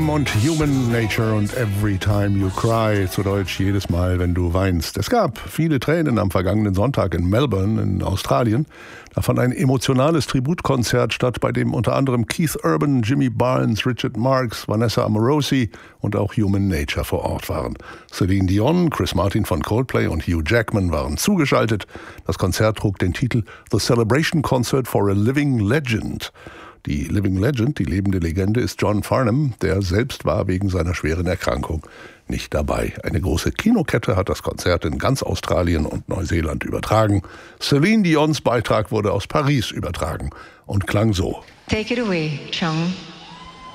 Und Human Nature und Every Time You Cry, zu Deutsch jedes Mal, wenn du weinst. Es gab viele Tränen am vergangenen Sonntag in Melbourne in Australien. Da fand ein emotionales Tributkonzert statt, bei dem unter anderem Keith Urban, Jimmy Barnes, Richard Marx, Vanessa Amorosi und auch Human Nature vor Ort waren. Celine Dion, Chris Martin von Coldplay und Hugh Jackman waren zugeschaltet. Das Konzert trug den Titel The Celebration Concert for a Living Legend. Die Living Legend, die lebende Legende, ist John Farnham, der selbst war wegen seiner schweren Erkrankung nicht dabei. Eine große Kinokette hat das Konzert in ganz Australien und Neuseeland übertragen. Celine Dions Beitrag wurde aus Paris übertragen und klang so. Take it away, Chung.